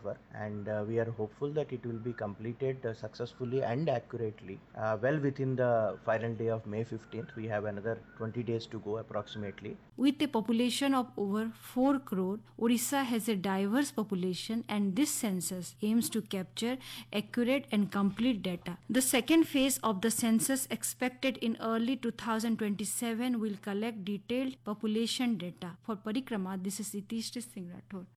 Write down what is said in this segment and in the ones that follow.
work, and we are hopeful that it will be completed successfully and accurately well within the final day of May 15th. We have another 20 days to go approximately. With a population of over 4 crore, Orissa has a diverse population, and this census aims to capture accurate and complete data. The second phase of the census, expected in early 2027, will collect detailed population data. For Parikrama, this is Itishri Singh Rathod.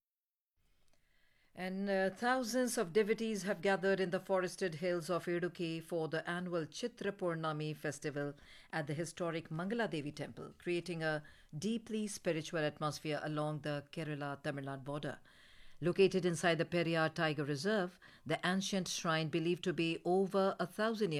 And thousands of devotees have gathered in the forested hills of Idukki for the annual Chitra Purnami festival at the historic Mangaladevi temple, creating a deeply spiritual atmosphere along the Kerala-Tamil Nadu border. Located inside the Periyar Tiger Reserve, the ancient shrine, believed to be over 1,000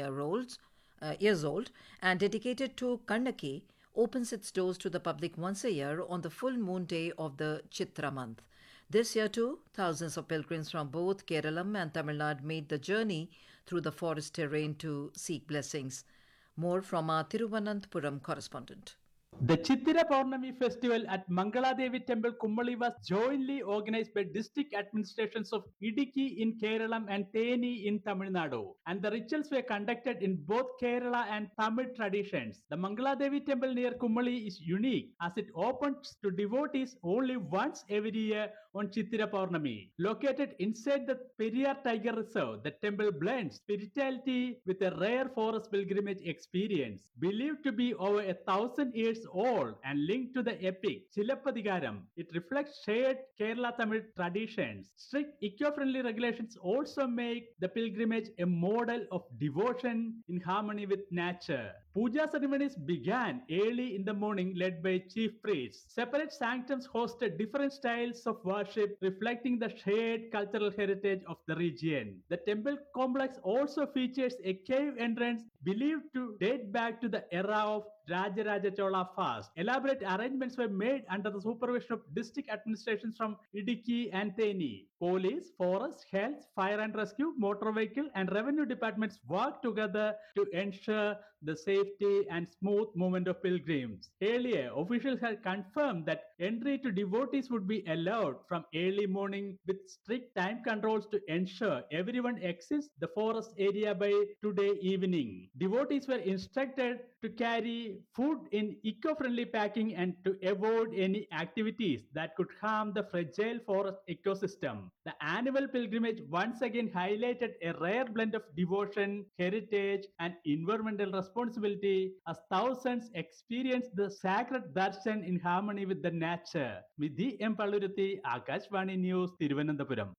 years old and dedicated to Kannaki, opens its doors to the public once a year on the full moon day of the Chitra month. This year too, thousands of pilgrims from both Kerala and Tamil Nadu made the journey through the forest terrain to seek blessings. More from our Thiruvananthapuram correspondent. The Chitra Purnami festival at Mangaladevi Temple Kummali was jointly organized by district administrations of Idukki in Kerala and Theni in Tamil Nadu, and the rituals were conducted in both Kerala and Tamil traditions. The Mangaladevi Temple near Kummali is unique as it opens to devotees only once every year on Chitra Purnami. Located inside the Periyar Tiger Reserve, the temple blends spirituality with a rare forest pilgrimage experience. Believed to be over 1,000 years old and linked to the epic Chilappadigaram, it reflects shared Kerala Tamil traditions. Strict eco-friendly regulations also make the pilgrimage a model of devotion in harmony with nature. Puja ceremonies began early in the morning, led by chief priests. Separate sanctums hosted different styles of worship, reflecting the shared cultural heritage of the region. The temple complex also features a cave entrance believed to date back to the era of Rajaraja Chola fast. Elaborate arrangements were made under the supervision of district administrations from Idukki and Theni. Police, forest, health, fire and rescue, motor vehicle and revenue departments worked together to ensure the safety and smooth movement of pilgrims. Earlier, officials had confirmed that entry to devotees would be allowed from early morning with strict time controls to ensure everyone exits the forest area by today evening. Devotees were instructed to carry food in eco-friendly packing and to avoid any activities that could harm the fragile forest ecosystem. The annual pilgrimage once again highlighted a rare blend of devotion, heritage, and environmental responsibility as thousands experienced the sacred darshan in harmony with the nature. Vidhi M. Palluruthi, Akashvani News, Thiruvananthapuram.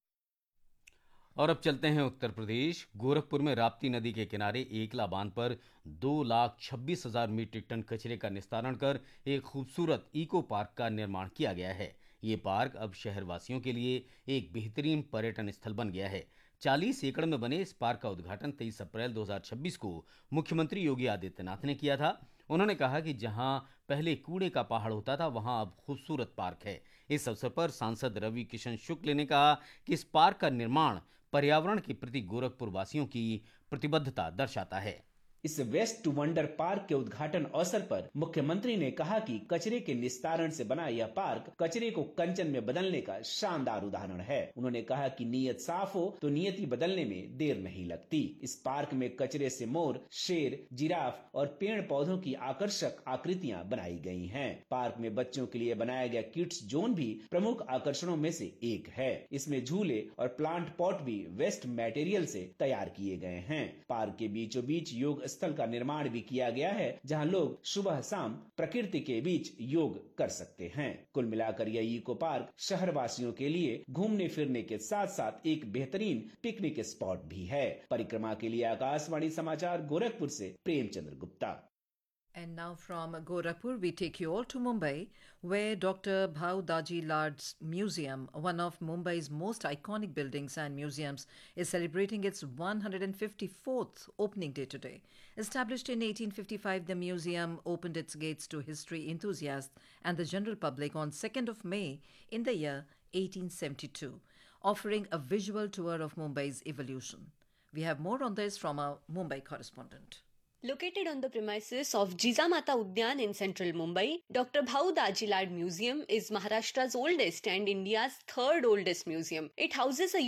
और अब चलते हैं उत्तर प्रदेश। गोरखपुर में राप्ती नदी के किनारे एकला बांध पर 2,26,000 मीट्रिक टन कचरे का निस्तारण कर एक खूबसूरत इको पार्क का निर्माण किया गया है। ये पार्क अब शहरवासियों के लिए एक बेहतरीन पर्यटन स्थल बन गया है। 40 एकड़ में बने इस पार्क का उद्घाटन 23 अप्रैल 2026 को मुख्यमंत्री योगी आदित्यनाथ ने किया था। उन्होंने कहा कि जहां पहले कूड़े का पहाड़ होता था, वहां अब खूबसूरत पार्क है। इस अवसर पर सांसद रवि किशन शुक्ल ने कहा कि इस पार्क का निर्माण पर्यावरण के प्रति गोरखपुर वासियों की प्रतिबद्धता दर्शाता है। इस वेस्ट टू वंडर पार्क के उद्घाटन अवसर पर मुख्यमंत्री ने कहा कि कचरे के निस्तारण से बना यह पार्क कचरे को कंचन में बदलने का शानदार उदाहरण है। उन्होंने कहा कि नीयत साफ हो तो नियति बदलने में देर नहीं लगती। इस पार्क में कचरे से मोर, शेर, जिराफ और पेड़ पौधों की आकर्षक आकृतियां बनाई गई हैं। पार्क में बच्चों के लिए बनाया गया किड्स जोन भी प्रमुख आकर्षणों में से एक है। इसमें झूले और प्लांट पॉट भी वेस्ट मटेरियल से तैयार किए गए हैं। पार्क के बीचों बीच योग स्थल का निर्माण भी किया गया है, जहां लोग सुबह शाम प्रकृति के बीच योग कर सकते हैं। कुल मिलाकर यह इको पार्क शहर वासियों के लिए घूमने फिरने के साथ साथ एक बेहतरीन पिकनिक स्पॉट भी है। परिक्रमा के लिए आकाशवाणी समाचार गोरखपुर से Premchandra Gupta. And now from Gorakhpur, we take you all to Mumbai, where Dr. Bhau Daji Lad's Museum, one of Mumbai's most iconic buildings and museums, is celebrating its 154th opening day today. Established in 1855, the museum opened its gates to history enthusiasts and the general public on 2nd of May in the year 1872, offering a visual tour of Mumbai's evolution. We have more on this from our Mumbai correspondent. Located on the premises of Jizamata Udyan in central Mumbai, Dr. Bhau Daji Lad Museum is Maharashtra's oldest and India's third oldest museum. It houses a